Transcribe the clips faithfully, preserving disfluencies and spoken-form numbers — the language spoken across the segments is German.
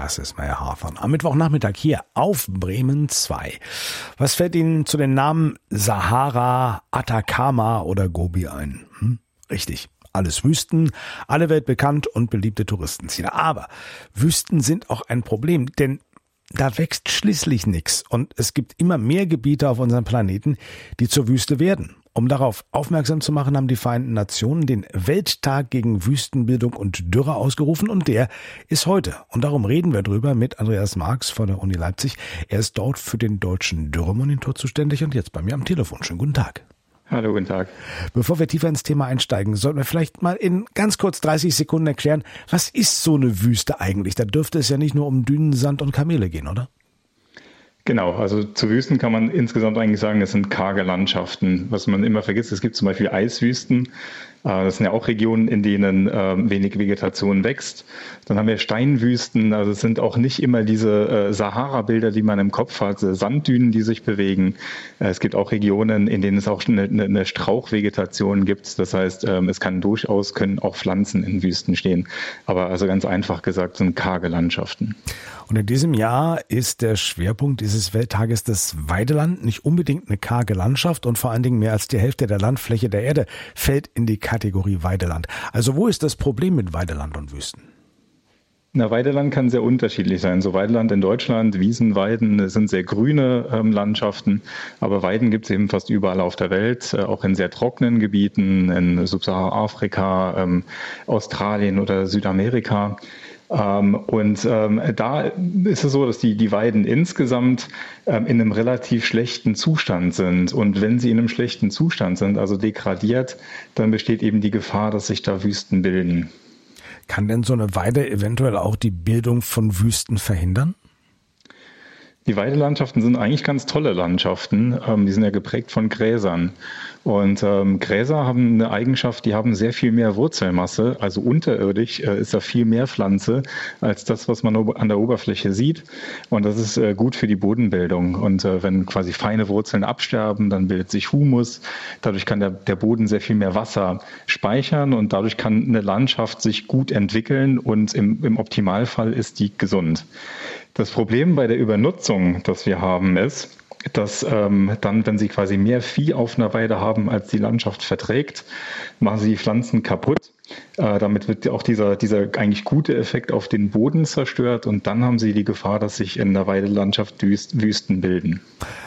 Das ist Meyer Hawthorne. Am Mittwochnachmittag hier auf Bremen zwei. Was fällt Ihnen zu den Namen Sahara, Atacama oder Gobi ein? Hm? Richtig. Alles Wüsten, alle Welt bekannt und beliebte Touristenziele. Aber Wüsten sind auch ein Problem, denn da wächst schließlich nichts und es gibt immer mehr Gebiete auf unserem Planeten, die zur Wüste werden. Um darauf aufmerksam zu machen, haben die Vereinten Nationen den Welttag gegen Wüstenbildung und Dürre ausgerufen und der ist heute. Und darum reden wir drüber mit Andreas Marx von der Uni Leipzig. Er ist dort für den deutschen Dürremonitor zuständig und jetzt bei mir am Telefon. Schönen guten Tag. Hallo, guten Tag. Bevor wir tiefer ins Thema einsteigen, sollten wir vielleicht mal in ganz kurz dreißig Sekunden erklären, was ist so eine Wüste eigentlich? Da dürfte es ja nicht nur um Dünen, Sand und Kamele gehen, oder? Genau, also zu Wüsten kann man insgesamt eigentlich sagen, das sind karge Landschaften. Was man immer vergisst, es gibt zum Beispiel Eiswüsten. Das sind ja auch Regionen, in denen äh, wenig Vegetation wächst. Dann haben wir Steinwüsten, also es sind auch nicht immer diese äh, Sahara-Bilder, die man im Kopf hat, Sanddünen, die sich bewegen. Äh, es gibt auch Regionen, in denen es auch eine, eine Strauchvegetation gibt. Das heißt, ähm, es kann durchaus, können auch Pflanzen in Wüsten stehen. Aber also ganz einfach gesagt, sind karge Landschaften. Und in diesem Jahr ist der Schwerpunkt dieses Welttages das Weideland, nicht unbedingt eine karge Landschaft und vor allen Dingen mehr als die Hälfte der Landfläche der Erde fällt in die Kategorie Weideland. Also wo ist das Problem mit Weideland und Wüsten? Na, Weideland kann sehr unterschiedlich sein. So Weideland in Deutschland, Wiesen, Weiden sind sehr grüne ähm, Landschaften, aber Weiden gibt es eben fast überall auf der Welt, äh, auch in sehr trockenen Gebieten, in Subsahara-Afrika, ähm, Australien oder Südamerika. Ähm, und ähm, da ist es so, dass die, die Weiden insgesamt ähm, in einem relativ schlechten Zustand sind. Und wenn sie in einem schlechten Zustand sind, also degradiert, dann besteht eben die Gefahr, dass sich da Wüsten bilden. Kann denn so eine Weide eventuell auch die Bildung von Wüsten verhindern? Die Weidelandschaften sind eigentlich ganz tolle Landschaften. Ähm, die sind ja geprägt von Gräsern. Und ähm, Gräser haben eine Eigenschaft, die haben sehr viel mehr Wurzelmasse. Also unterirdisch äh, ist da viel mehr Pflanze als das, was man an der Oberfläche sieht. Und das ist äh, gut für die Bodenbildung. Und äh, wenn quasi feine Wurzeln absterben, dann bildet sich Humus. Dadurch kann der, der Boden sehr viel mehr Wasser speichern und dadurch kann eine Landschaft sich gut entwickeln und im, im Optimalfall ist die gesund. Das Problem bei der Übernutzung, das wir haben, ist, dass ähm, dann, wenn Sie quasi mehr Vieh auf einer Weide haben, als die Landschaft verträgt, machen Sie die Pflanzen kaputt. Äh, damit wird auch dieser, dieser eigentlich gute Effekt auf den Boden zerstört und dann haben Sie die Gefahr, dass sich in der Weidelandschaft Wüst, Wüsten bilden.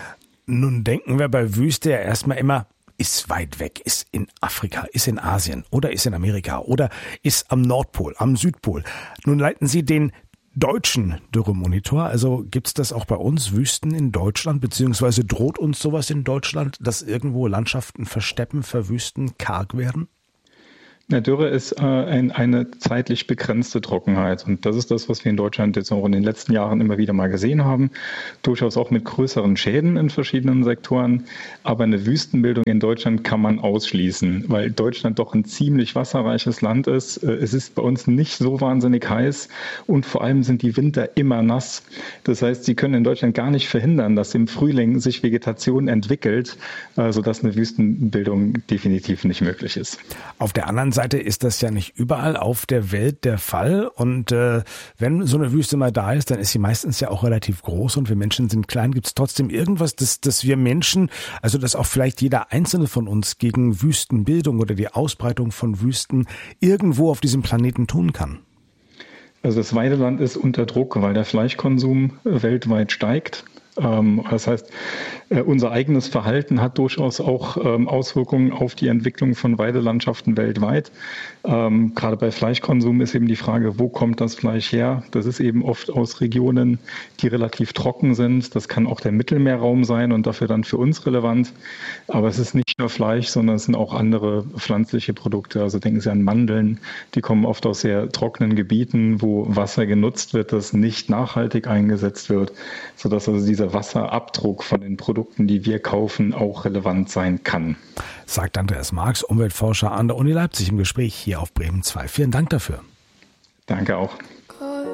Nun denken wir bei Wüste ja erstmal immer, ist weit weg, ist in Afrika, ist in Asien oder ist in Amerika oder ist am Nordpol, am Südpol. Nun leiten Sie den deutschen Dürremonitor, also gibt's das auch bei uns, Wüsten in Deutschland, beziehungsweise droht uns sowas in Deutschland, dass irgendwo Landschaften versteppen, verwüsten, karg werden? Ja, Dürre ist äh, ein, eine zeitlich begrenzte Trockenheit und das ist das, was wir in Deutschland jetzt auch in den letzten Jahren immer wieder mal gesehen haben, durchaus auch mit größeren Schäden in verschiedenen Sektoren, aber eine Wüstenbildung in Deutschland kann man ausschließen, weil Deutschland doch ein ziemlich wasserreiches Land ist. Es ist bei uns nicht so wahnsinnig heiß und vor allem sind die Winter immer nass. Das heißt, Sie können in Deutschland gar nicht verhindern, dass im Frühling sich Vegetation entwickelt, äh, sodass eine Wüstenbildung definitiv nicht möglich ist. Auf der anderen Seite Seite ist das ja nicht überall auf der Welt der Fall und äh, wenn so eine Wüste mal da ist, dann ist sie meistens ja auch relativ groß und wir Menschen sind klein. Gibt es trotzdem irgendwas, das, das wir Menschen, also dass auch vielleicht jeder Einzelne von uns gegen Wüstenbildung oder die Ausbreitung von Wüsten irgendwo auf diesem Planeten tun kann? Also das Weideland ist unter Druck, weil der Fleischkonsum weltweit steigt. Das heißt, unser eigenes Verhalten hat durchaus auch Auswirkungen auf die Entwicklung von Weidelandschaften weltweit. Gerade bei Fleischkonsum ist eben die Frage, wo kommt das Fleisch her? Das ist eben oft aus Regionen, die relativ trocken sind. Das kann auch der Mittelmeerraum sein und dafür dann für uns relevant. Aber es ist nicht nur Fleisch, sondern es sind auch andere pflanzliche Produkte. Also denken Sie an Mandeln, die kommen oft aus sehr trockenen Gebieten, wo Wasser genutzt wird, das nicht nachhaltig eingesetzt wird, sodass also dieser Wasserabdruck von den Produkten, die wir kaufen, auch relevant sein kann. Sagt Andreas Marx, Umweltforscher an der Uni Leipzig im Gespräch hier auf Bremen zwei. Vielen Dank dafür. Danke auch.